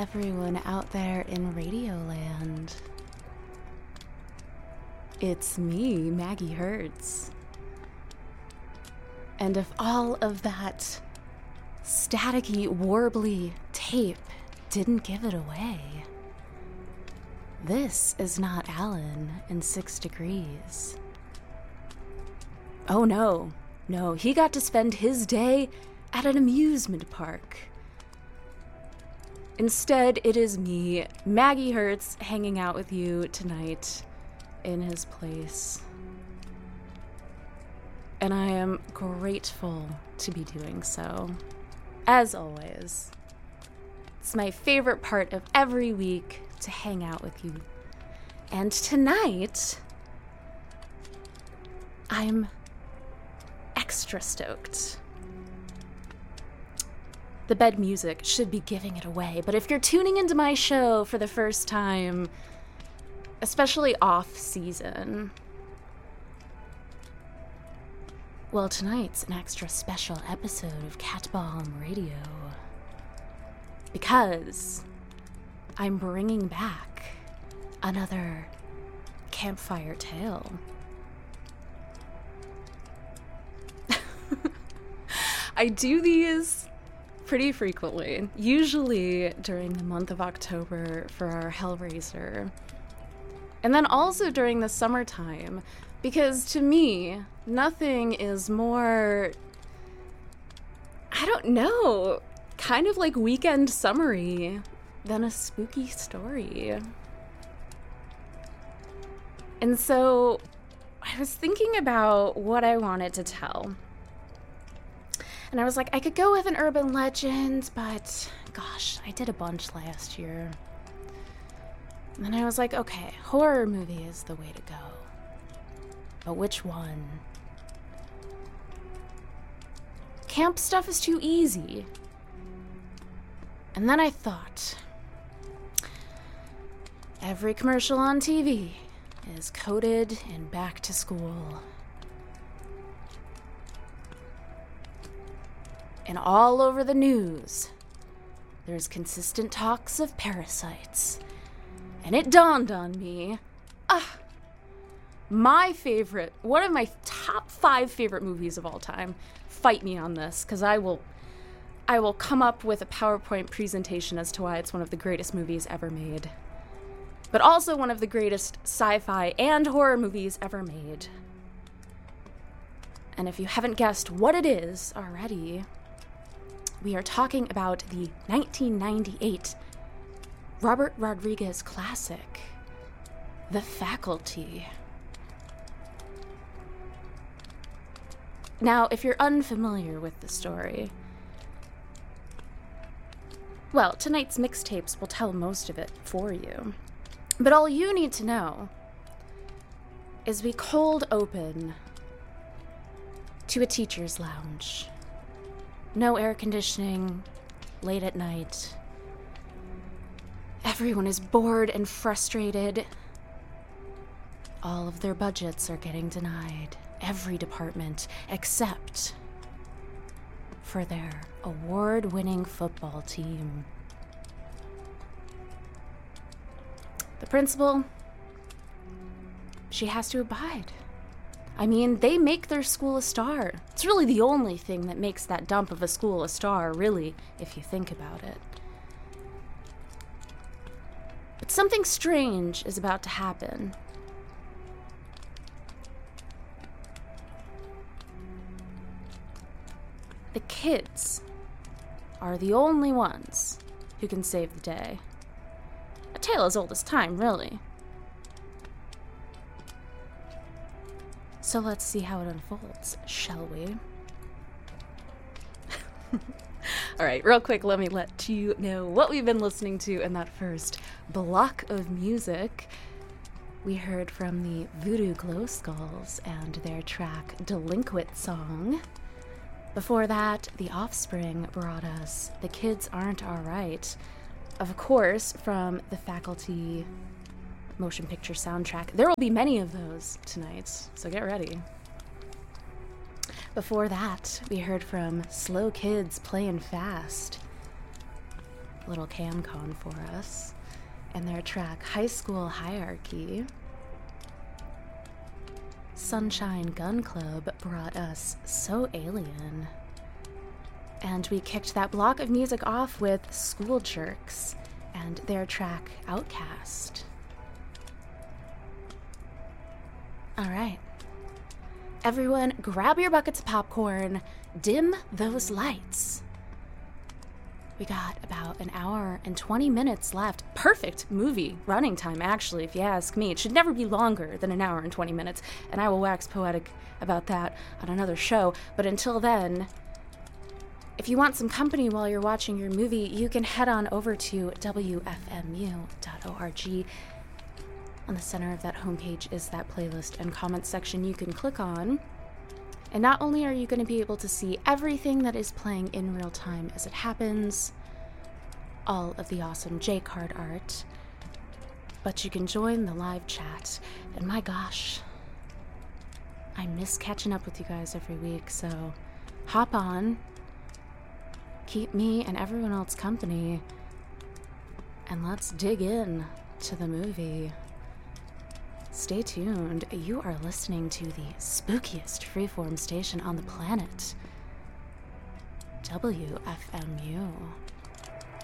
everyone out there in Radioland. It's me, Maggie Hertz. And if all of that staticky, warbly tape didn't give it away, this is not Alan in 6 Degrees. Oh no, he got to spend his day at an amusement park. Instead, it is me, Maggie Hertz, hanging out with you tonight in his place. And I am grateful to be doing so. As always, it's my favorite part of every week to hang out with you. And tonight, I'm extra stoked. The bed music should be giving it away, but if you're tuning into my show for the first time, especially off-season, well, tonight's an extra special episode of Cat Balm Radio, because I'm bringing back another campfire tale. I do these pretty frequently, usually during the month of October for our Hellraiser, and then also during the summertime, because to me, nothing is more, I don't know, kind of like weekend summery than a spooky story. And so I was thinking about what I wanted to tell. And I was like, I could go with an urban legend, but gosh, I did a bunch last year. And then I was like, okay, horror movie is the way to go. But which one? Camp stuff is too easy. And then I thought, every commercial on TV is coded in back to school. And all over the news, there's consistent talks of parasites. And it dawned on me, my favorite, one of my top 5 favorite movies of all time. Fight me on this, because I will come up with a PowerPoint presentation as to why it's one of the greatest movies ever made. But also one of the greatest sci-fi and horror movies ever made. And if you haven't guessed what it is already, we are talking about the 1998 Robert Rodriguez classic, The Faculty. Now, if you're unfamiliar with the story, well, tonight's mixtapes will tell most of it for you. But all you need to know is we cold open to a teacher's lounge. No air conditioning, late at night. Everyone is bored and frustrated. All of their budgets are getting denied. Every department except for their award-winning football team. The principal, she has to abide. I mean, they make their school a star. It's really the only thing that makes that dump of a school a star, really, if you think about it. But something strange is about to happen. The kids are the only ones who can save the day. A tale as old as time, really. So let's see how it unfolds, shall we? All right, real quick, let me let you know what we've been listening to in that first block of music. We heard from the Voodoo Glow Skulls and their track Delinquent Song. Before that, The Offspring brought us The Kids Aren't Alright, of course, from the Faculty motion picture soundtrack. There will be many of those tonight, so get ready. Before that, we heard from Slow Kids Playing Fast. little CanCon for us, and their track High School Hierarchy. Sunshine Gun Club brought us So Alien. And we kicked that block of music off with School Jerks and their track Outcast. Alright. Everyone, grab your buckets of popcorn, dim those lights. We got about an hour and 20 minutes left. Perfect movie running time, actually, if you ask me. It should never be longer than an hour and 20 minutes, and I will wax poetic about that on another show. But until then, if you want some company while you're watching your movie, you can head on over to wfmu.org. On the center of that homepage is that playlist and comments section you can click on. And not only are you going to be able to see everything that is playing in real time as it happens, all of the awesome J-Card art, but you can join the live chat. And my gosh, I miss catching up with you guys every week, so hop on, keep me and everyone else company, and let's dig in to the movie. Stay tuned. You are listening to the spookiest freeform station on the planet, WFMU.